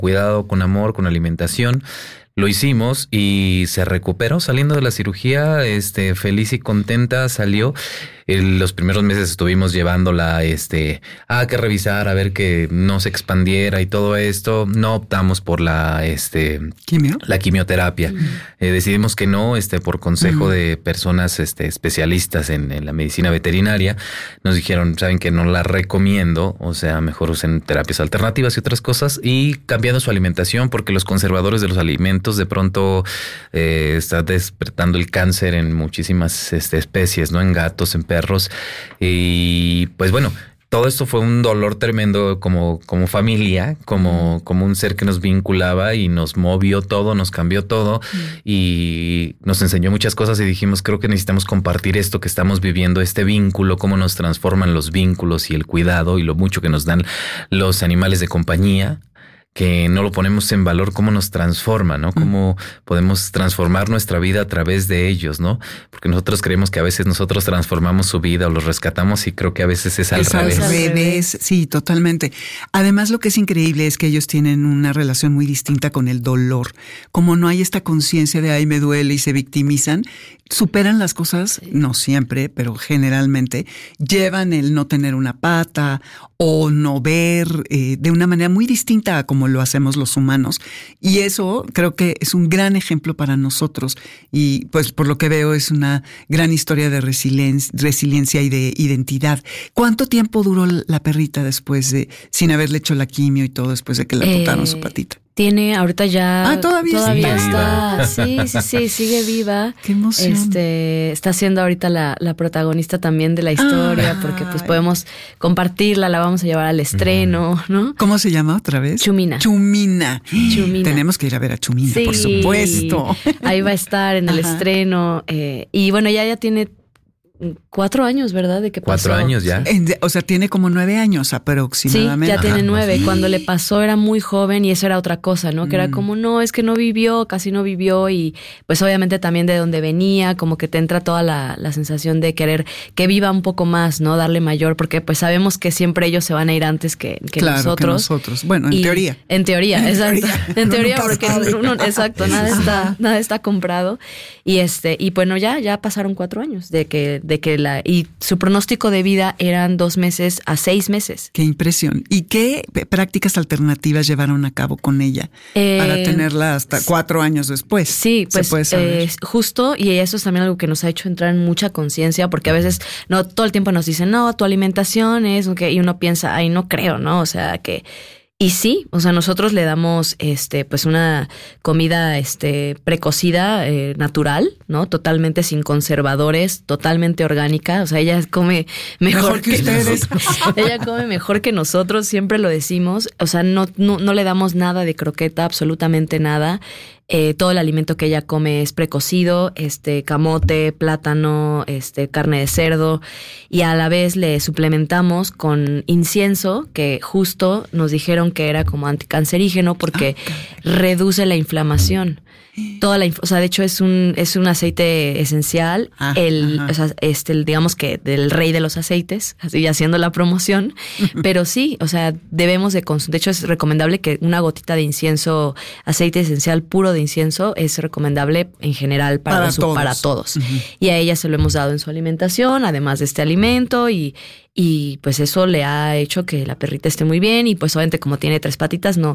cuidado, con amor, con alimentación. Lo hicimos y se recuperó saliendo de la cirugía, feliz y contenta salió. Los primeros meses estuvimos llevándola a que revisar, a ver que no se expandiera y todo esto. No optamos por la la quimioterapia. Decidimos que no, por consejo de personas especialistas en la medicina veterinaria. Nos dijeron, saben que no la recomiendo, o sea, mejor usen terapias alternativas y otras cosas, y cambiando su alimentación, porque los conservadores de los alimentos de pronto está despertando el cáncer en muchísimas especies, ¿no? En gatos, en perros. Y pues bueno, todo esto fue un dolor tremendo como familia, como un ser que nos vinculaba y nos movió todo, nos cambió todo y nos enseñó muchas cosas, y dijimos, creo que necesitamos compartir esto que estamos viviendo, este vínculo, cómo nos transforman los vínculos y el cuidado y lo mucho que nos dan los animales de compañía, que no lo ponemos en valor, cómo nos transforma, ¿no? Cómo podemos transformar nuestra vida a través de ellos, ¿no? Porque nosotros creemos que a veces nosotros transformamos su vida o los rescatamos, y creo que a veces es al revés. Sí, totalmente. Además, lo que es increíble es que ellos tienen una relación muy distinta con el dolor. Como no hay esta conciencia de, ay, me duele, y se victimizan, superan las cosas, no siempre, pero generalmente, llevan el no tener una pata o no ver de una manera muy distinta a como lo hacemos los humanos. Y eso creo que es un gran ejemplo para nosotros. Y pues por lo que veo es una gran historia de resiliencia y de identidad. ¿Cuánto tiempo duró la perrita después sin haberle hecho la quimio y todo, después de que le amputaron su patita? Tiene ahorita ya... Todavía está. Sí, sigue viva. Qué emoción. Está siendo ahorita la protagonista también de la historia, porque pues podemos compartirla, la vamos a llevar al estreno, ¿no? ¿Cómo se llama otra vez? Chumina. Tenemos que ir a ver a Chumina, sí, por supuesto. Ahí va a estar en el estreno. Y bueno, ya tiene 4 años, ¿verdad? De que pasó. 4 años ya. O sea, tiene como 9 años aproximadamente. Sí, ya tiene 9. Cuando le pasó era muy joven, y eso era otra cosa, ¿no? Que era como, no, es que no vivió, casi no vivió, y pues obviamente también de donde venía, como que te entra toda la sensación de querer que viva un poco más, ¿no? Darle mayor, porque pues sabemos que siempre ellos se van a ir antes que nosotros. Bueno, en teoría. En teoría, exacto. En teoría, porque exacto, nada está comprado. Y bueno, ya pasaron 4 años de que y su pronóstico de vida eran 2 meses a 6 meses. Qué impresión. ¿Y qué prácticas alternativas llevaron a cabo con ella para tenerla hasta 4 años después? Sí, pues ¿se puede saber? Justo, y eso es también algo que nos ha hecho entrar en mucha conciencia, porque a veces no todo el tiempo nos dicen, no, tu alimentación es, y uno piensa, ay, no creo, ¿no? O sea, que... Y sí, o sea, nosotros le damos pues una comida precocida, natural, ¿no? Totalmente sin conservadores, totalmente orgánica. O sea, ella come mejor que ustedes. Ella come mejor que nosotros, siempre lo decimos. O sea, no le damos nada de croqueta, absolutamente nada. Todo el alimento que ella come es precocido, camote, plátano, carne de cerdo, y a la vez le suplementamos con incienso, que justo nos dijeron que era como anticancerígeno porque reduce la inflamación. O sea, de hecho es un aceite esencial, o sea, digamos que del rey de los aceites, así haciendo la promoción, pero sí, o sea, debemos de consumir. De hecho es recomendable que una gotita de incienso, aceite esencial puro de incienso, es recomendable en general para todos. Y a ella se lo hemos dado en su alimentación, además de este alimento, y pues eso le ha hecho que la perrita esté muy bien, y pues obviamente como tiene 3 patitas no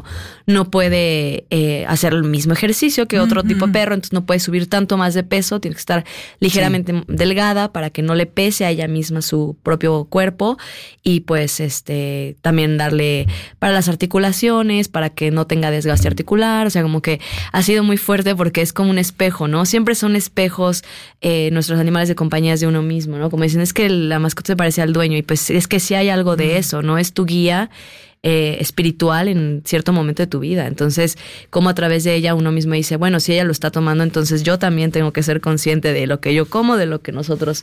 puede hacer el mismo ejercicio que otro tipo de perro, entonces no puede subir tanto más de peso, tiene que estar ligeramente delgada para que no le pese a ella misma su propio cuerpo, y pues también darle para las articulaciones, para que no tenga desgaste articular. O sea, como que ha sido muy fuerte porque es como un espejo, ¿no? Siempre son espejos nuestros animales de compañía de uno mismo, ¿no? Como dicen, es que la mascota se parece al dueño, y pues es que sí hay algo de eso, ¿no? Es tu guía espiritual en cierto momento de tu vida. Entonces, como a través de ella uno mismo dice, bueno, si ella lo está tomando, entonces yo también tengo que ser consciente de lo que yo como, de lo que nosotros,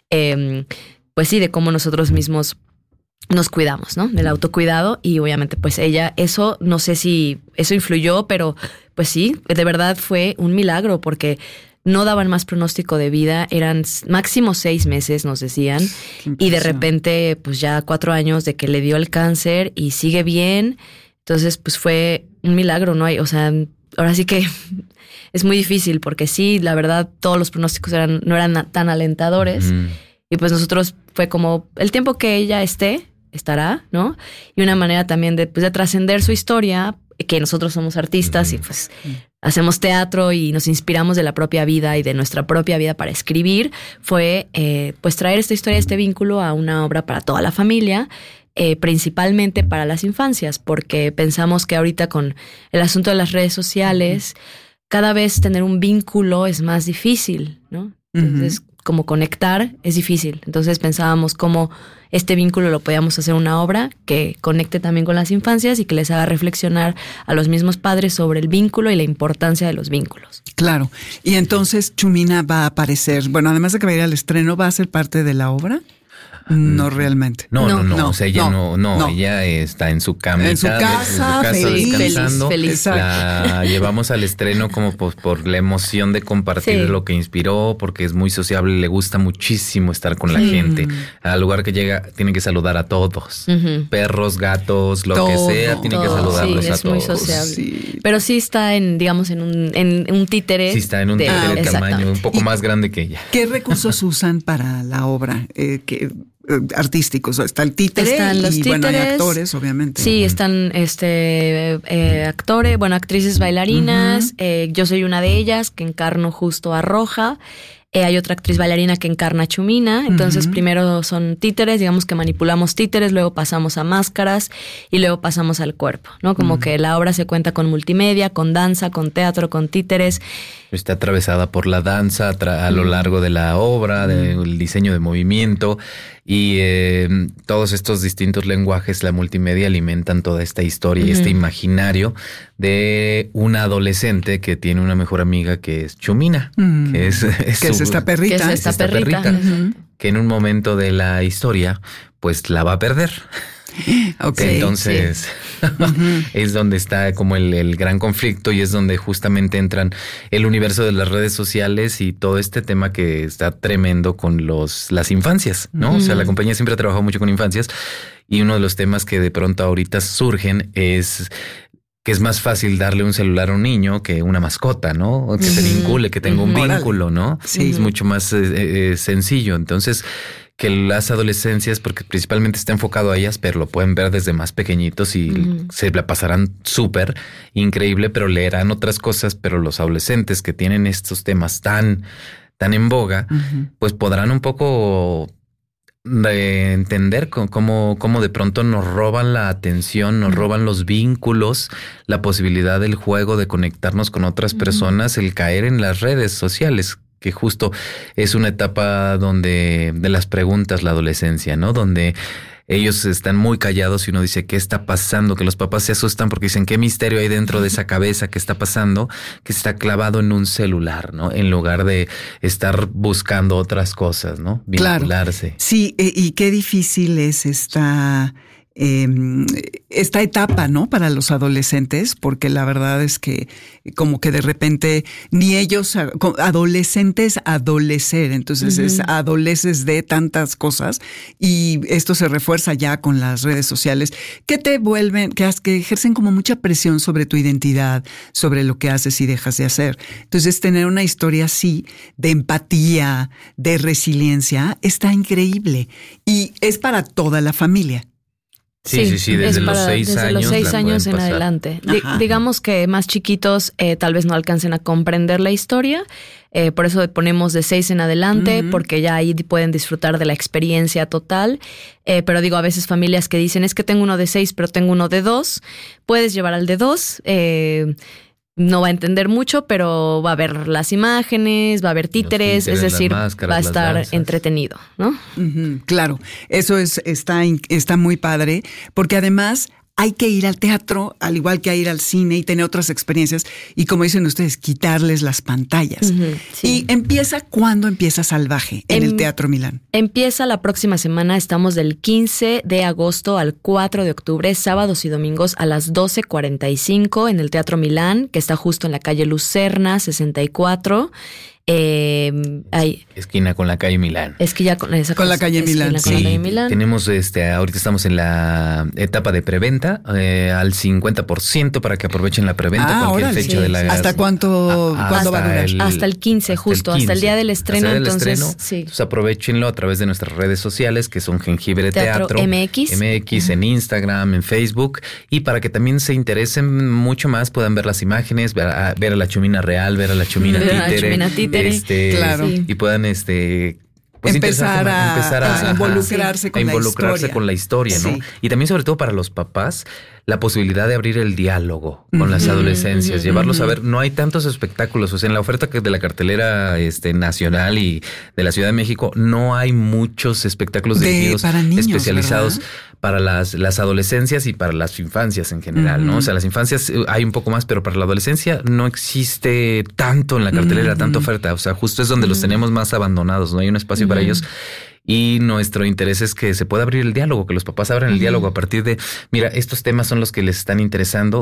pues sí, de cómo nosotros mismos nos cuidamos, ¿no? Del autocuidado. Y obviamente pues ella, eso no sé si eso influyó, pero pues sí, de verdad fue un milagro, porque no daban más pronóstico de vida, eran máximo 6 meses, nos decían, y de repente pues ya 4 años de que le dio el cáncer y sigue bien. Entonces, pues fue un milagro, ¿no? O sea, ahora sí que es muy difícil porque sí, la verdad, todos los pronósticos no eran tan alentadores. Y pues nosotros fue como el tiempo que ella estará, ¿no? Y una manera también de trascender su historia, que nosotros somos artistas y pues hacemos teatro y nos inspiramos de la propia vida y de nuestra propia vida para escribir, fue pues traer esta historia, este vínculo a una obra para toda la familia, principalmente para las infancias, porque pensamos que ahorita con el asunto de las redes sociales, cada vez tener un vínculo es más difícil, ¿no? Entonces, como conectar es difícil. Entonces pensábamos cómo este vínculo lo podíamos hacer una obra que conecte también con las infancias y que les haga reflexionar a los mismos padres sobre el vínculo y la importancia de los vínculos. Claro. Y entonces Chumina va a aparecer, bueno, además de que va a ir al estreno, ¿va a ser parte de la obra? No realmente. No. O sea, ella no. Ella está en su camita, en su casa descansando. Feliz. La llevamos al estreno como por la emoción de compartir lo que inspiró, porque es muy sociable, le gusta muchísimo estar con la gente. Al lugar que llega, tiene que saludar a todos. Perros, gatos, lo que sea, tiene que saludarlos a todos. Es muy sociable. Sí. Pero sí está en un títere. Sí está en un títere de tamaño un poco más grande que ella. ¿Qué recursos usan para la obra? Artísticos, está el títere, están los títeres, bueno, hay actores, obviamente. Sí, están actores, actrices bailarinas. Yo soy una de ellas que encarno justo a Roja. Hay otra actriz bailarina que encarna a Chumina. Entonces, primero son títeres, digamos que manipulamos títeres, luego pasamos a máscaras y luego pasamos al cuerpo, ¿no? Como que la obra se cuenta con multimedia, con danza, con teatro, con títeres. Está atravesada por la danza a lo largo de la obra, del diseño de movimiento y todos estos distintos lenguajes, la multimedia alimentan toda esta historia y este imaginario de una adolescente que tiene una mejor amiga que es Chumina, que es esta perrita. Que es esta perrita. Que en un momento de la historia pues la va a perder. Okay, entonces es donde está como el gran conflicto y es donde justamente entran el universo de las redes sociales y todo este tema que está tremendo con las infancias, ¿no? O sea, la compañía siempre ha trabajado mucho con infancias y uno de los temas que de pronto ahorita surgen es que es más fácil darle un celular a un niño que una mascota, ¿no? O que se vincule, que tenga un vínculo, ¿no? Sí. Es mucho más sencillo. Entonces, que las adolescencias, porque principalmente está enfocado a ellas, pero lo pueden ver desde más pequeñitos y se la pasarán súper increíble, pero leerán otras cosas, pero los adolescentes que tienen estos temas tan en boga, pues podrán un poco de entender cómo de pronto nos roban la atención, nos roban los vínculos, la posibilidad del juego, de conectarnos con otras personas, el caer en las redes sociales, que justo es una etapa de las preguntas, la adolescencia, ¿no? Donde ellos están muy callados y uno dice, ¿qué está pasando? Que los papás se asustan porque dicen, ¿qué misterio hay dentro de esa cabeza? ¿Qué está pasando? Que está clavado en un celular, ¿no? En lugar de estar buscando otras cosas, ¿no? Vincularse. Claro. Sí, y qué difícil es esta etapa, ¿no? Para los adolescentes, porque la verdad es que como que de repente ni ellos, adolescentes, adolecer, entonces adoleces de tantas cosas y esto se refuerza ya con las redes sociales que te vuelven, que ejercen como mucha presión sobre tu identidad, sobre lo que haces y dejas de hacer. Entonces tener una historia así de empatía, de resiliencia, está increíble y es para toda la familia. Sí, desde los 6 años. Desde los 6 años en adelante. Digamos que más chiquitos tal vez no alcancen a comprender la historia, por eso ponemos de 6 en adelante, porque ya ahí pueden disfrutar de la experiencia total. Pero digo, a veces familias que dicen, es que tengo uno de 6, pero tengo uno de 2, puedes llevar al de 2, no va a entender mucho, pero va a ver las imágenes, va a haber títeres, es decir, máscaras, va a estar entretenido, ¿no? Claro, eso está muy padre, porque además hay que ir al teatro, al igual que a ir al cine y tener otras experiencias. Y como dicen ustedes, quitarles las pantallas. Sí. ¿Y cuándo empieza Salvaje en el Teatro Milán? Empieza la próxima semana. Estamos del 15 de agosto al 4 de octubre, sábados y domingos a las 12:45 en el Teatro Milán, que está justo en la calle Lucerna 64. Esquina con la calle Milán. Con la calle Milán. Sí, tenemos ahorita estamos en la etapa de preventa al 50% para que aprovechen la preventa cualquier fecha de la ¿Hasta cuándo va a durar? Hasta el 15, justo, hasta el día del estreno. Entonces aprovechenlo a través de nuestras redes sociales, que son Jengibre Teatro MX en Instagram, en Facebook, y para que también se interesen mucho más, puedan ver las imágenes, ver a la Chumina real, ver a la Chumina títere, claro. Y puedan pues empezar a involucrarse con la historia, ¿no? Sí. Y también, sobre todo para los papás, la posibilidad de abrir el diálogo con las adolescencias, llevarlos a ver. No hay tantos espectáculos, o sea, en la oferta de la cartelera nacional y de la Ciudad de México no hay muchos espectáculos dirigidos para niños, especializados, ¿verdad?, para las adolescencias y para las infancias en general, ¿no? O sea, las infancias hay un poco más, pero para la adolescencia no existe tanto en la cartelera, tanta oferta. O sea, justo es donde los tenemos más abandonados, no hay un espacio para ellos. Y nuestro interés es que se pueda abrir el diálogo, que los papás abran el diálogo a partir de, mira, estos temas son los que les están interesando.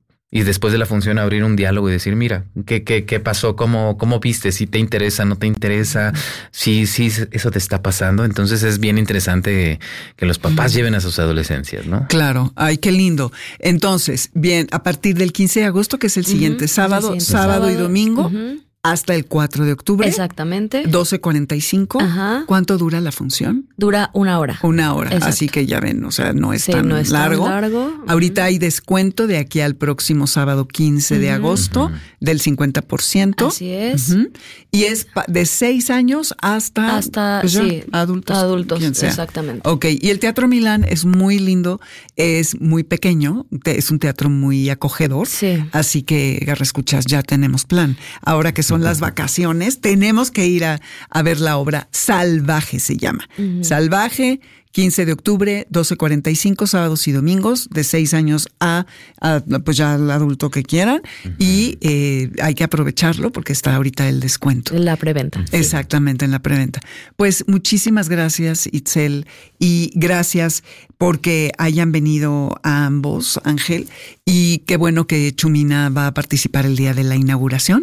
Y después de la función abrir un diálogo y decir, mira, ¿qué pasó? ¿Cómo viste? ¿Si te interesa? ¿No te interesa? Sí, eso te está pasando. Entonces es bien interesante que los papás lleven a sus adolescencias, ¿no? Claro. Ay, qué lindo. Entonces, bien, a partir del 15 de agosto, que es el siguiente sábado y domingo, hasta el 4 de octubre. Exactamente. 12:45. Ajá. ¿Cuánto dura la función? Dura 1 hora. 1 hora. Exacto. Así que ya ven, o sea, no es tan largo. Ahorita hay descuento de aquí al próximo sábado 15 de agosto del 50%. Así es. Y es de 6 años hasta pues ya, adultos. Quien sea. Exactamente. Ok, y el Teatro Milán es muy lindo, es muy pequeño, es un teatro muy acogedor. Sí. Así que, Garra Escuchas, ya tenemos plan. Ahora que son las vacaciones, tenemos que ir a ver la obra Salvaje, se llama. Salvaje, 15 de octubre, 12:45, sábados y domingos, de 6 años a pues ya al adulto que quieran. Y hay que aprovecharlo porque está ahorita el descuento. En la preventa. Exactamente, en la preventa. Pues muchísimas gracias, Itzel, y gracias porque hayan venido a ambos, Ángel, y qué bueno que Chumina va a participar el día de la inauguración.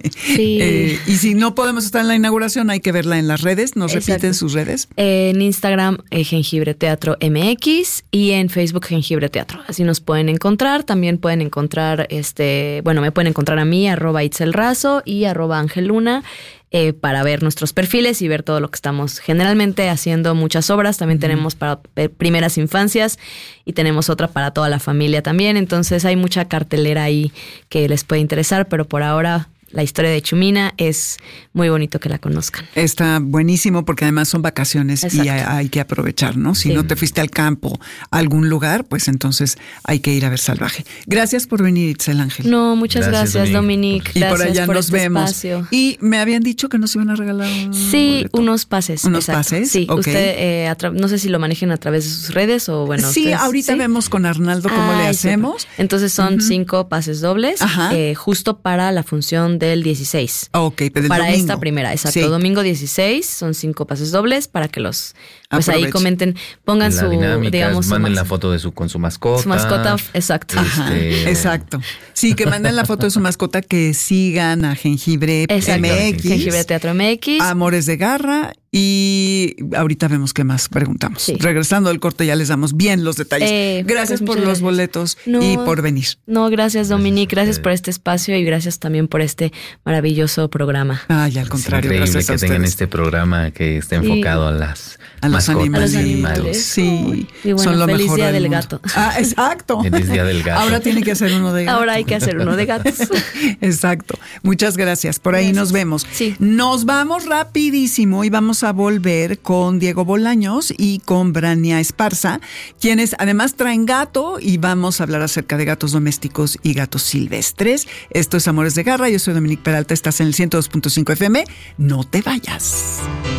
Sí. Y si no podemos estar en la inauguración, hay que verla en las redes. ¿Nos repiten sus redes? En Instagram, Jengibre Teatro MX, y en Facebook, Jengibre Teatro. Así nos pueden encontrar. También pueden encontrar, me pueden encontrar a mí, @ItzelRazo y @Angeluna. Para ver nuestros perfiles y ver todo lo que estamos generalmente haciendo, muchas obras. También tenemos para primeras infancias y tenemos otra para toda la familia también. Entonces hay mucha cartelera ahí que les puede interesar, pero por ahora la historia de Chumina es muy bonito que la conozcan. Está buenísimo porque además son vacaciones. Exacto. Y hay que aprovechar, ¿no? Si no te fuiste al campo, a algún lugar, pues entonces hay que ir a ver Salvaje. Gracias por venir, Itzel Ángel. No, muchas gracias Dominique. Y por allá nos vemos. Espacio. Y me habían dicho que nos iban a regalar unos pases. ¿Unos pases? Sí, okay. Usted, no sé si lo manejen a través de sus redes o bueno. Sí, ahorita vemos con Arnaldo cómo le hacemos. Super. Entonces son 5 pases dobles, justo para la función del 16. Ok, pero para domingo. Esta primera, exacto. Sí. Domingo 16 son 5 pases dobles para que los pues ahí comenten, pongan su dinámica, digamos, manden la foto de con su mascota. Su mascota, exacto. Exacto. Sí, que manden la foto de su mascota, que sigan a Jengibre MX. Jengibre Teatro MX. Amores de Garra. Y ahorita vemos qué más preguntamos. Sí. Regresando al corte ya les damos bien los detalles. Gracias por los boletos y por venir. No, gracias Dominique, gracias por este espacio y gracias también por este maravilloso programa. Ay, al contrario, es increíble que tengan este programa que esté enfocado a los animales. Sí, y bueno, son lo feliz mejor día del gato. Exacto. Feliz día del gato. Ahora tiene que hacer uno de gatos. Ahora hay que hacer uno de gatos. Exacto. Muchas gracias. Por ahí nos vemos. Sí. Nos vamos rapidísimo y vamos a volver con Diego Bolaños y con Brania Esparza, quienes además traen gato y vamos a hablar acerca de gatos domésticos y gatos silvestres. Esto es Amores de Garra, yo soy Dominique Peralta, estás en el 102.5 FM. No te vayas.